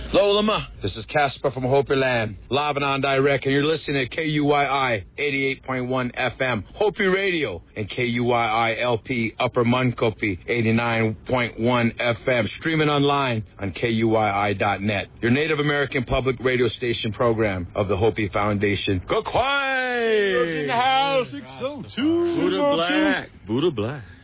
Lolama, this is Casper from Hopi Land, live and on direct, and you're listening to KUYI 88.1 FM, Hopi Radio, and KUYI LP Upper Munkopi 89.1 FM, streaming online on KUYI.net, your Native American public radio station program of the Hopi Foundation. Go quiet! In the house, 602. Buddha Black.